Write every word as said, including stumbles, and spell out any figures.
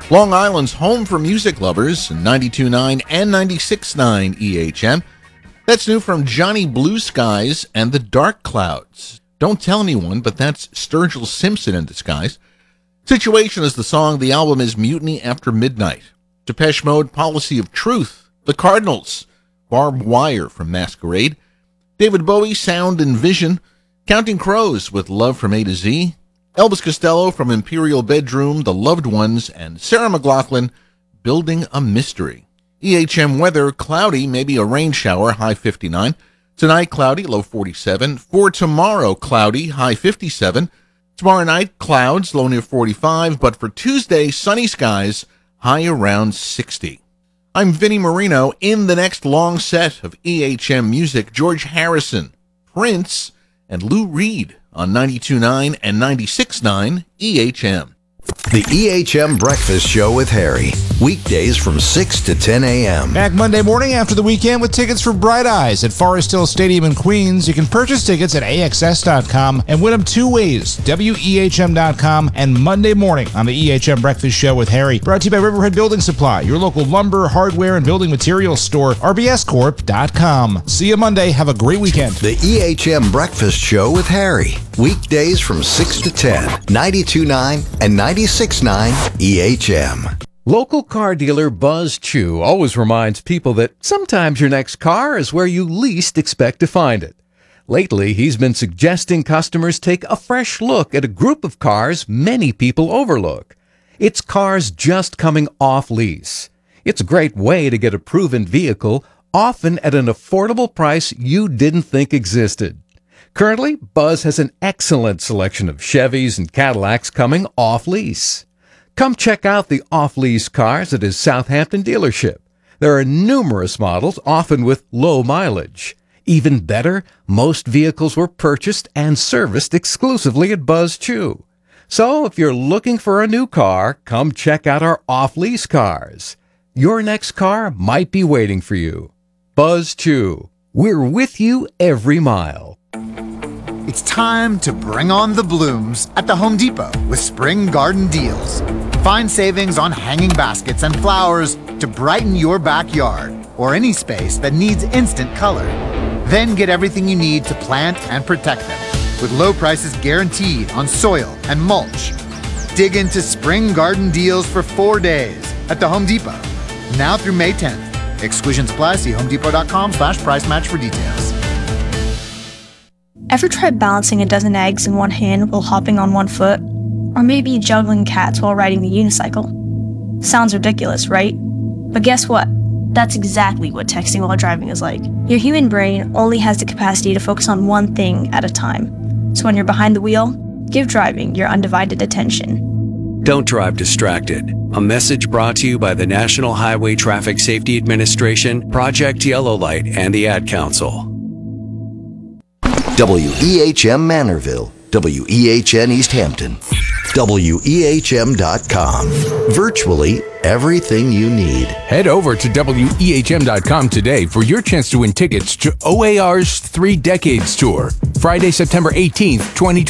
Long Island's home for music lovers, ninety-two point nine and ninety-six point nine E H M. That's new from Johnny Blue Skies and the Dark Clouds. Don't tell anyone, but that's Sturgill Simpson in disguise. Situation is the song. The album is Mutiny After Midnight. Depeche Mode, Policy of Truth. The Cardinals, Barbed Wire from Masquerade. David Bowie, Sound and Vision. Counting Crows with Love from A to Z. Elvis Costello from Imperial Bedroom, The Loved Ones, and Sarah McLachlan, Building a Mystery. E H M weather, cloudy, maybe a rain shower, high fifty-nine. Tonight, cloudy, low forty-seven. For tomorrow, cloudy, high fifty-seven. Tomorrow night, clouds, low near forty-five. But for Tuesday, sunny skies, high around sixty. I'm Vinnie Marino. In the next long set of E H M music, George Harrison, Prince, and Lou Reed on ninety-two point nine and ninety-six point nine E H M. The E H M Breakfast Show with Harry. Weekdays from six to ten a.m. Back Monday morning after the weekend with tickets for Bright Eyes at Forest Hill Stadium in Queens. You can purchase tickets at A X S dot com and win them two ways, W E H M dot com and Monday morning on the E H M Breakfast Show with Harry. Brought to you by Riverhead Building Supply, your local lumber, hardware, and building materials store, R B S corp dot com. See you Monday. Have a great weekend. The E H M Breakfast Show with Harry. Weekdays from six to ten, ninety-two point nine and ninety-six point nine E H M. Local car dealer Buzz Chew always reminds people that sometimes your next car is where you least expect to find it. Lately, he's been suggesting customers take a fresh look at a group of cars many people overlook. It's cars just coming off lease. It's a great way to get a proven vehicle, often at an affordable price you didn't think existed. Currently, Buzz has an excellent selection of Chevys and Cadillacs coming off lease. Come check out the off-lease cars at his Southampton dealership. There are numerous models, often with low mileage. Even better, most vehicles were purchased and serviced exclusively at Buzz Chew. So if you're looking for a new car, come check out our off-lease cars. Your next car might be waiting for you. Buzz Chew. We're with you every mile. It's time to bring on the blooms at the Home Depot with Spring Garden Deals. Find savings on hanging baskets and flowers to brighten your backyard or any space that needs instant color. Then get everything you need to plant and protect them with low prices guaranteed on soil and mulch. Dig into Spring Garden Deals for four days at the Home Depot, now through May tenth. Exclusions apply. See homedepot.com slash price match for details. Ever tried balancing a dozen eggs in one hand while hopping on one foot? Or maybe juggling cats while riding the unicycle? Sounds ridiculous, right? But guess what? That's exactly what texting while driving is like. Your human brain only has the capacity to focus on one thing at a time. So when you're behind the wheel, give driving your undivided attention. Don't drive distracted. A message brought to you by the National Highway Traffic Safety Administration, Project Yellow Light, and the Ad Council. W E H M Manorville, W E H N East Hampton, W E H M dot com. Virtually everything you need. Head over to W E H M dot com today for your chance to win tickets to O A R's Three Decades Tour, Friday, September eighteenth, twenty